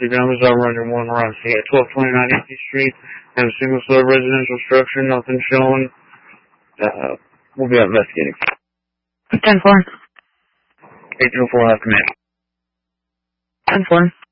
property damage over on your one run. See at 1229 East Street, and a single story residential structure, nothing showing. We'll be investigating. 10-4. 824 have command. 10-4.